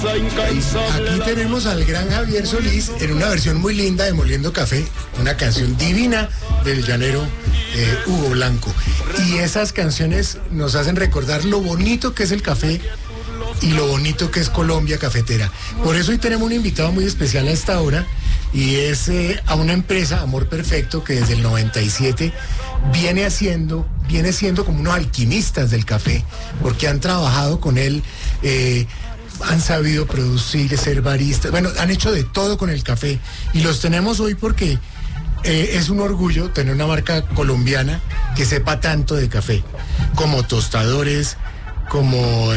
Aquí tenemos al gran Javier Solís en una versión muy linda de Moliendo Café, una canción divina del llanero Hugo Blanco. Y esas canciones nos hacen recordar lo bonito que es el café y lo bonito que es Colombia cafetera. Por eso hoy tenemos un invitado muy especial a esta hora y es a una empresa, Amor Perfecto, que desde el 97 viene siendo como unos alquimistas del café, porque han trabajado con él, han sabido producir, ser baristas, bueno, han hecho de todo con el café y los tenemos hoy porque es un orgullo tener una marca colombiana que sepa tanto de café, como tostadores, como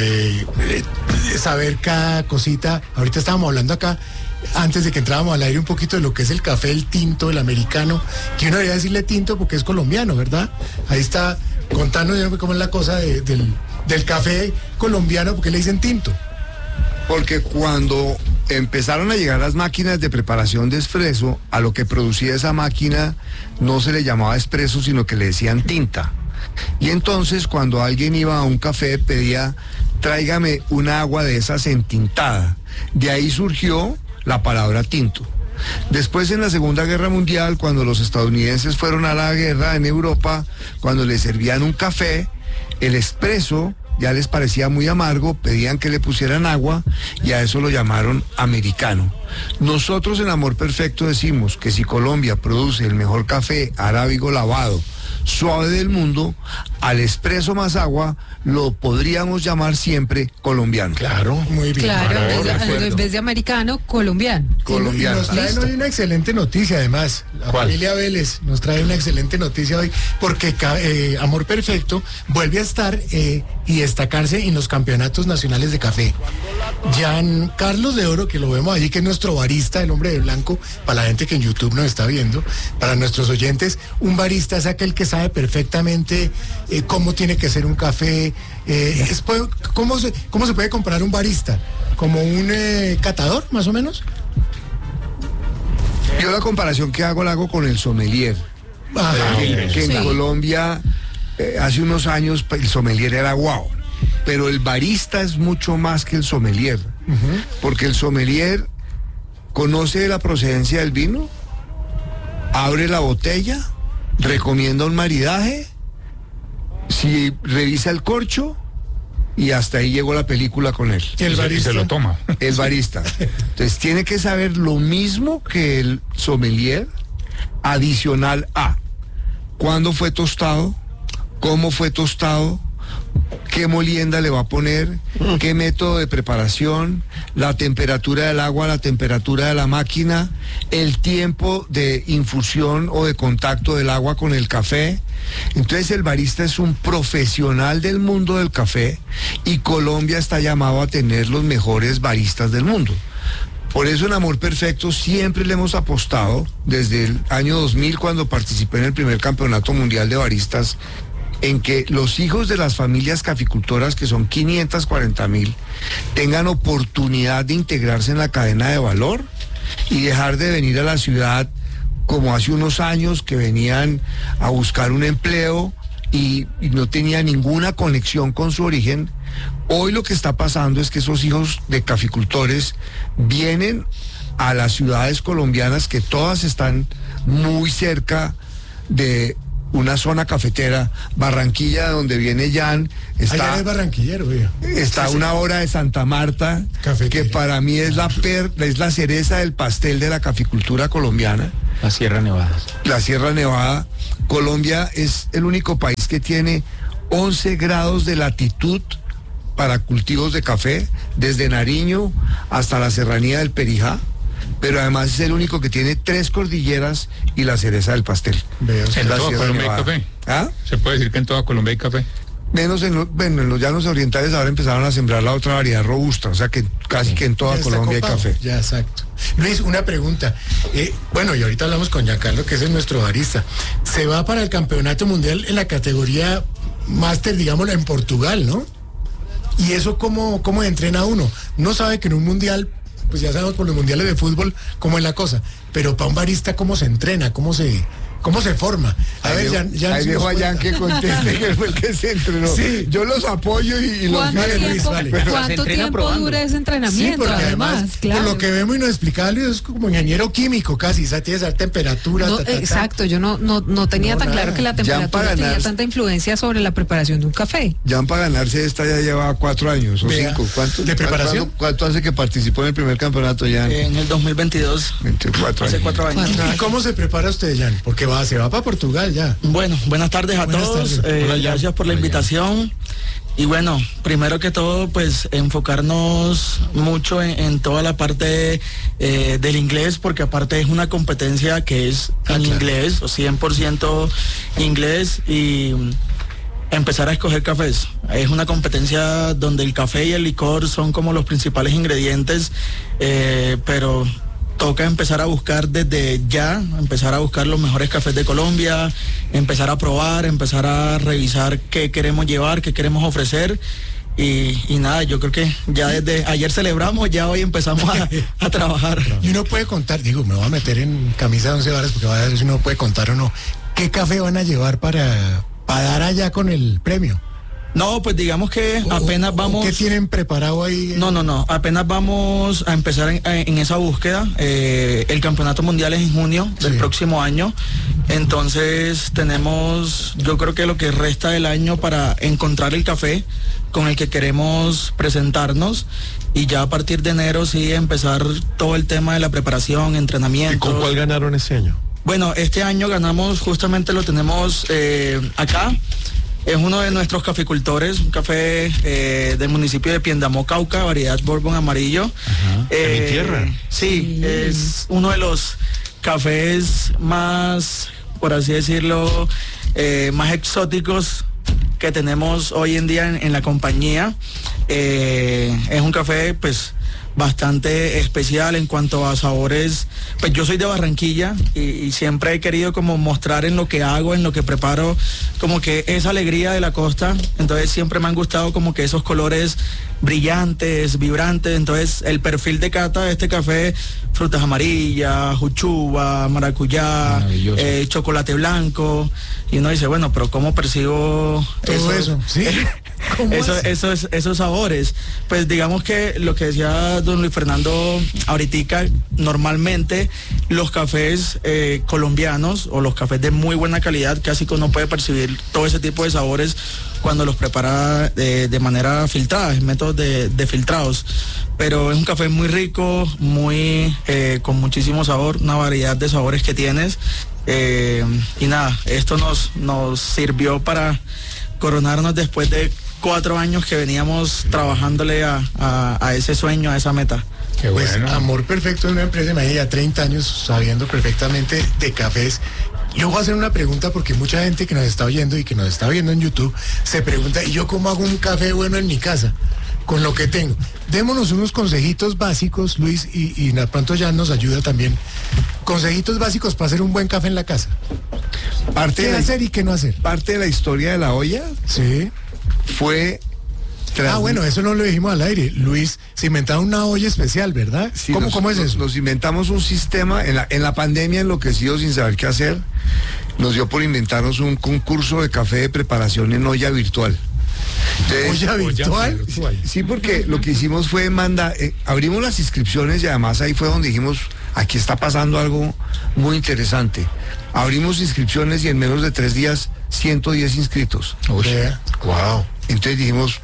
saber cada cosita. Ahorita estábamos hablando acá, antes de que entrábamos al aire, un poquito de lo que es el café, el tinto, el americano, que uno debería decirle tinto porque es colombiano, ¿verdad? Ahí está, contanos cómo es la cosa del café colombiano, porque le dicen tinto. Porque cuando empezaron a llegar las máquinas de preparación de espresso, a lo que producía esa máquina no se le llamaba espresso, sino que le decían tinta. Y entonces cuando alguien iba a un café pedía, tráigame un agua de esas entintada. De ahí surgió la palabra tinto. Después, en la Segunda Guerra Mundial, cuando los estadounidenses fueron a la guerra en Europa, cuando les servían un café, el espresso ya les parecía muy amargo, pedían que le pusieran agua y a eso lo llamaron americano. Nosotros en Amor Perfecto decimos que si Colombia produce el mejor café arábigo lavado, suave del mundo, al espresso más agua lo podríamos llamar siempre colombiano. Claro, muy bien. Claro, en vez de americano, colombiano. Colombiano. Y nos traen hoy una excelente noticia, además. La familia Vélez nos trae una excelente noticia hoy, porque Amor Perfecto vuelve a estar y destacarse en los campeonatos nacionales de café. Giancarlos de Oro, que lo vemos allí, que es nuestro barista, el hombre de blanco, para la gente que en YouTube nos está viendo, para nuestros oyentes, un barista es aquel que sabe perfectamente cómo tiene que ser un café. ¿Cómo se puede comparar un barista? ¿Como un catador, más o menos? Yo la comparación que hago la hago con el sommelier. Que en Colombia hace unos años el sommelier era guau. Pero el barista es mucho más que el sommelier. Porque el sommelier conoce la procedencia del vino, abre la botella, recomienda un maridaje, si revisa el corcho y hasta ahí llegó la película con él. El barista se lo toma. El barista. Entonces tiene que saber lo mismo que el sommelier, adicional a cuándo fue tostado, cómo fue tostado, qué molienda le va a poner, qué método de preparación, la temperatura del agua, la temperatura de la máquina, el tiempo de infusión o de contacto del agua con el café. Entonces el barista es un profesional del mundo del café y Colombia está llamado a tener los mejores baristas del mundo. Por eso en Amor Perfecto siempre le hemos apostado, desde el año 2000, cuando participé en el primer campeonato mundial de baristas, en que los hijos de las familias caficultoras, que son 540,000, tengan oportunidad de integrarse en la cadena de valor y dejar de venir a la ciudad como hace unos años, que venían a buscar un empleo y no tenían ninguna conexión con su origen. Hoy lo que está pasando es que esos hijos de caficultores vienen a las ciudades colombianas, que todas están muy cerca de una zona cafetera. Barranquilla, de donde viene Jan, allá es barranquillero, oiga. Está una hora de Santa Marta, cafetera, que para mí es la cereza del pastel de la caficultura colombiana. La Sierra Nevada. La Sierra Nevada. Colombia es el único país que tiene 11 grados de latitud para cultivos de café, desde Nariño hasta la serranía del Perijá, pero además es el único que tiene 3 cordilleras y la cereza del pastel. ¿En toda Colombia hay café? ¿Ah? ¿Se puede decir que en toda Colombia hay café? Menos en los llanos orientales ahora empezaron a sembrar la otra variedad robusta, o sea que casi que en toda Colombia hay café. Ya, exacto. Luis, una pregunta. Bueno, y ahorita hablamos con Giancarlo, que es nuestro barista. Se va para el campeonato mundial en la categoría máster, digámoslo, en Portugal, ¿no? ¿Y eso cómo entrena uno? No sabe que en un mundial, pues ya sabemos por los mundiales de fútbol cómo es la cosa, pero para un barista, ¿cómo se entrena? ¿Cómo ¿Cómo se forma? A ver, ahí dejo a Jan que conteste, que fue el que se entrenó. Sí. Yo los apoyo y los ¿Cuánto tiempo dura ese entrenamiento? Sí, porque además, claro. por lo que vemos y nos explica, es como ingeniero químico casi, tiene esa temperatura. No, exacto, yo no tenía tan claro que la temperatura tenía tanta influencia sobre la preparación de un café. Jan, para ganarse esta ya lleva 4 años o 5. ¿Cuánto? ¿De preparación? ¿Cuánto hace que participó en el primer campeonato, Jan? En el 2022. 24 hace años. 4 años. ¿Y cómo se prepara usted, Jan? Porque se va para Portugal ya. Bueno, buenas tardes a todos. Gracias por la invitación. Y bueno, primero que todo, pues enfocarnos mucho en toda la parte del inglés, porque aparte es una competencia que es en inglés, o 100% inglés, y empezar a escoger cafés. Es una competencia donde el café y el licor son como los principales ingredientes, pero toca empezar a buscar desde ya, empezar a buscar los mejores cafés de Colombia, empezar a probar, empezar a revisar qué queremos llevar, qué queremos ofrecer. Y nada, yo creo que ya desde ayer celebramos, ya hoy empezamos a trabajar. Y uno puede contar, me voy a meter en camisa de 11 varas porque va a ver si uno puede contar o no. ¿Qué café van a llevar para dar allá con el premio? No, pues digamos que apenas vamos... ¿Qué tienen preparado ahí? No, apenas vamos a empezar en esa búsqueda. El campeonato mundial es en junio del próximo año. Entonces tenemos, yo creo que lo que resta del año para encontrar el café con el que queremos presentarnos, y ya a partir de enero sí empezar todo el tema de la preparación, entrenamiento. ¿Y con cuál ganaron ese año? Bueno, este año ganamos, justamente lo tenemos acá. Es uno de nuestros caficultores, un café del municipio de Piendamó, Cauca, variedad Bourbon amarillo. ¿De mi tierra? Sí, es uno de los cafés más, por así decirlo, más exóticos que tenemos hoy en día en la compañía. Es un café, pues, bastante especial en cuanto a sabores. Pues yo soy de Barranquilla y siempre he querido como mostrar en lo que hago, en lo que preparo, como que esa alegría de la costa. Entonces siempre me han gustado como que esos colores brillantes, vibrantes. Entonces el perfil de cata de este café: frutas amarillas, juchuba, maracuyá, chocolate blanco. Y uno dice, bueno, pero ¿cómo percibo todo eso? ¿Sí? Esos sabores? Pues digamos que lo que decía don Luis Fernando ahorita, normalmente los cafés colombianos o los cafés de muy buena calidad, casi que uno puede percibir todo ese tipo de sabores cuando los prepara de manera filtrada, en métodos de filtrados. Pero es un café muy rico, muy con muchísimo sabor, una variedad de sabores que tienes. Y nada, esto nos sirvió para coronarnos después de 4 años que veníamos trabajándole a ese sueño, a esa meta. Qué bueno. Pues Amor Perfecto es una empresa de ya 30 años sabiendo perfectamente de cafés. Yo voy a hacer una pregunta porque mucha gente que nos está oyendo y que nos está viendo en YouTube se pregunta, ¿y yo cómo hago un café bueno en mi casa? Con lo que tengo. Démonos unos consejitos básicos, Luis, y de pronto ya nos ayuda también. Consejitos básicos para hacer un buen café en la casa. ¿Qué hacer y qué no hacer? Parte de la historia de la olla. Sí. Fue... bueno, eso no lo dijimos al aire. Luis, se inventaron una olla especial, ¿verdad? Sí, ¿Cómo es eso? Nos inventamos un sistema, en la pandemia, enloquecido sin saber qué hacer, nos dio por inventarnos un concurso de café de preparación en olla virtual. Entonces, ¿olla virtual? Sí, porque lo que hicimos fue abrimos las inscripciones y además ahí fue donde dijimos, aquí está pasando algo muy interesante. Abrimos inscripciones y en menos de 3 días, 110 inscritos. Wow. Entonces dijimos,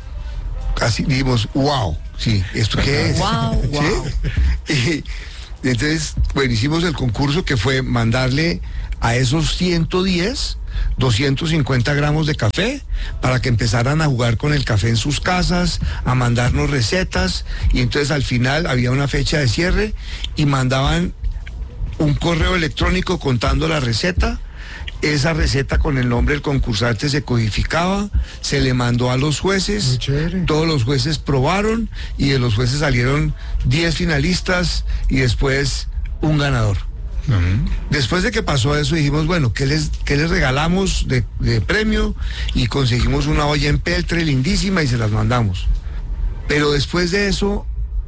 wow, sí, ¿esto qué es? Wow, wow. ¿Sí? Y entonces, bueno, hicimos el concurso que fue mandarle a esos 110 250 gramos de café para que empezaran a jugar con el café en sus casas, a mandarnos recetas, y entonces al final había una fecha de cierre y mandaban un correo electrónico contando la receta. Esa receta con el nombre del concursante se codificaba, se le mandó a los jueces, todos los jueces probaron y de los jueces salieron 10 finalistas y después un ganador. Después de que pasó eso dijimos, bueno, ¿qué les regalamos de premio? Y conseguimos una olla en peltre lindísima y se las mandamos. Pero después de eso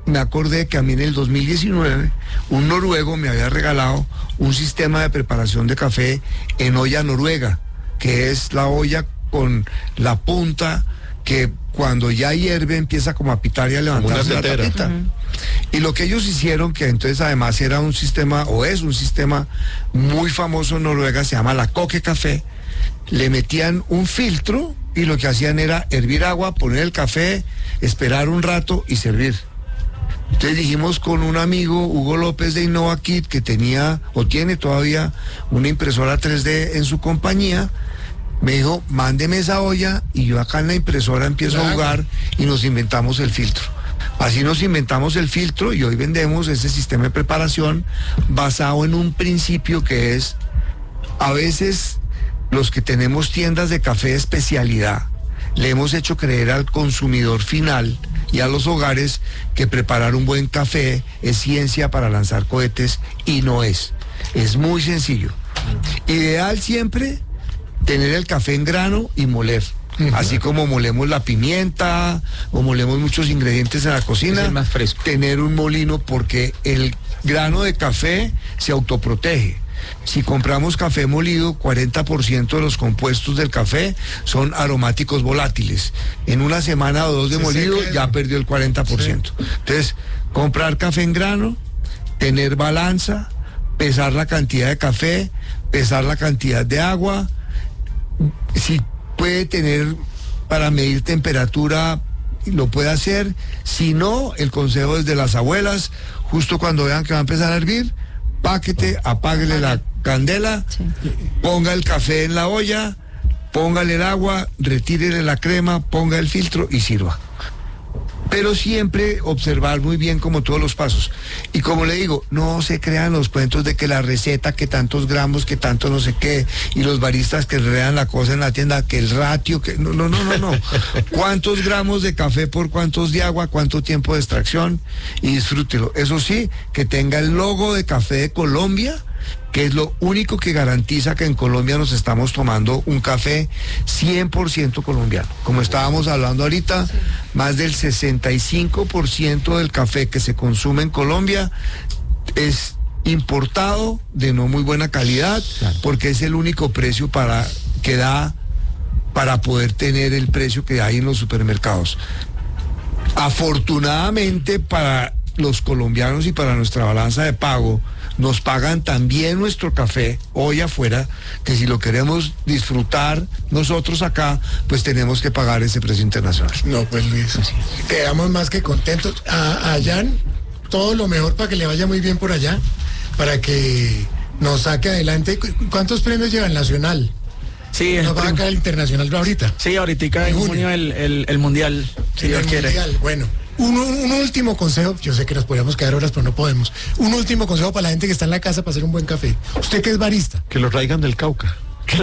me acordé que a mí en el 2019 un noruego me había regalado un sistema de preparación de café en olla noruega, que es la olla con la punta que cuando ya hierve empieza como a pitar y a levantarse la tapita. Y lo que ellos hicieron, que entonces además era un sistema, o es un sistema muy famoso en Noruega, se llama la Koke Café, le metían un filtro y lo que hacían era hervir agua, poner el café, esperar un rato y servir. Entonces dijimos con un amigo, Hugo López de InnovaKit, que tenía o tiene todavía una impresora 3D en su compañía, me dijo, mándeme esa olla y yo acá en la impresora empiezo a jugar y nos inventamos el filtro. Así nos inventamos el filtro y hoy vendemos ese sistema de preparación basado en un principio que es, a veces los que tenemos tiendas de café de especialidad, le hemos hecho creer al consumidor final y a los hogares que preparar un buen café es ciencia para lanzar cohetes, y no es. Es muy sencillo. Ideal siempre tener el café en grano y moler. Así como molemos la pimienta o molemos muchos ingredientes en la cocina, es más fresco. Tener un molino, porque el grano de café se autoprotege. Si compramos café molido, 40% de los compuestos del café son aromáticos volátiles. En una semana o dos de molido ya perdió el 40%. Entonces, comprar café en grano, tener balanza, pesar la cantidad de café, pesar la cantidad de agua. Si puede tener para medir temperatura, lo puede hacer. Si no, el consejo es de las abuelas, justo cuando vean que va a empezar a hervir, páquete, apáguele la candela, ponga el café en la olla, póngale el agua, retírele la crema, ponga el filtro y sirva. Pero siempre observar muy bien como todos los pasos. Y como le digo, no se crean los cuentos de que la receta, que tantos gramos, que tanto no sé qué, y los baristas que enredan la cosa en la tienda, que el ratio, que no. ¿Cuántos gramos de café por cuántos de agua, cuánto tiempo de extracción? Y disfrútelo. Eso sí, que tenga el logo de Café de Colombia, que es lo único que garantiza que en Colombia nos estamos tomando un café 100% colombiano. Como estábamos hablando ahorita, más del 65% del café que se consume en Colombia es importado, de no muy buena calidad, porque es el único precio que da para poder tener el precio que hay en los supermercados. Afortunadamente para los colombianos y para nuestra balanza de pago, nos pagan también nuestro café hoy afuera, que si lo queremos disfrutar nosotros acá, pues tenemos que pagar ese precio internacional. No, pues Luis, quedamos más que contentos. A Jan, todo lo mejor para que le vaya muy bien por allá, para que nos saque adelante. ¿Cuántos premios lleva el nacional? Sí, ¿Nos va a sacar el internacional ahorita? Sí, ahorita en junio el mundial, si Dios quiere. Mundial. Bueno, un último consejo, yo sé que nos podríamos quedar horas, pero no podemos. Un último consejo para la gente que está en la casa para hacer un buen café. Usted que es barista. Que lo traigan del Cauca.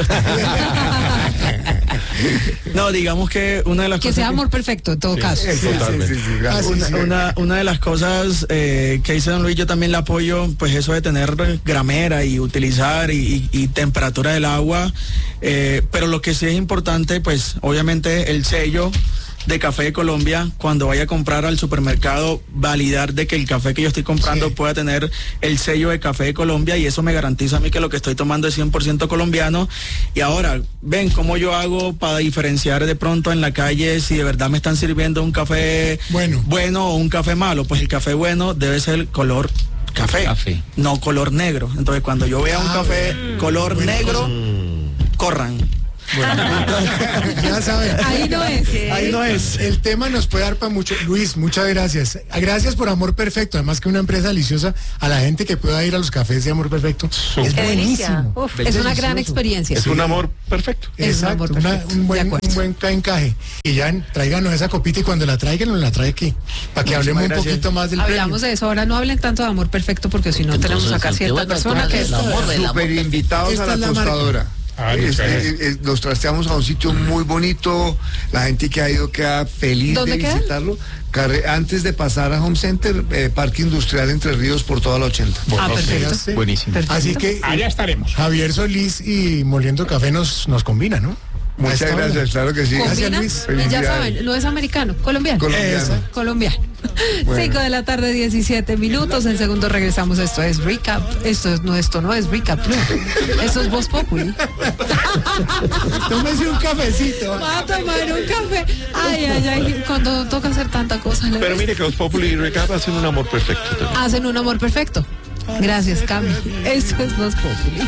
No, digamos que una de las cosas que sea amor perfecto en todo caso. Una de las cosas que dice don Luis, yo también le apoyo, pues eso de tener gramera y utilizar y temperatura del agua, pero lo que sí es importante, pues obviamente el sello de Café de Colombia, cuando vaya a comprar al supermercado, validar de que el café que yo estoy comprando pueda tener el sello de Café de Colombia, y eso me garantiza a mí que lo que estoy tomando es 100% colombiano. Y ahora, ven cómo yo hago para diferenciar de pronto en la calle si de verdad me están sirviendo un café bueno o un café malo. Pues el café bueno debe ser color café. No color negro. Entonces cuando yo vea un café color negro, corran. Bueno, ya saben. Ahí no es. El tema nos puede dar para mucho. Luis, muchas gracias. Gracias por Amor Perfecto. Además que una empresa deliciosa, a la gente que pueda ir a los cafés de Amor Perfecto. Es buenísimo. Es una gran experiencia. Es un amor perfecto. Exacto, un buen encaje. Y ya tráiganos esa copita, y cuando la traigan, nos la trae aquí. Para que hablemos un poquito más del Hablamos de eso. Ahora no hablen tanto de Amor Perfecto, porque si no tenemos acá cierta persona que es súper invitados a la tostadora. Los trasteamos a un sitio muy bonito, la gente que ha ido queda feliz de visitarlo. Antes de pasar a Home Center, Parque Industrial Entre Ríos, por toda la 80. Perfecto. Buenísimo. Así que allá estaremos. Javier Solís y Moliendo Café nos combina, ¿no? Muchas gracias, claro que sí. Combina, Luis. y ya saben, no es americano, colombiano. Colombiano. Bueno. 5 de la tarde, 17 minutos. En segundo regresamos. Esto es Recap. Esto no es Recap. No. Esto es Voz Populi. Tómese un cafecito. Va a tomar un café. Ay. Cuando toca hacer tanta cosa. Pero mire que los Populi y Recap hacen un amor perfecto también. Hacen un amor perfecto. Gracias, Cami. Esto es Voz Populi.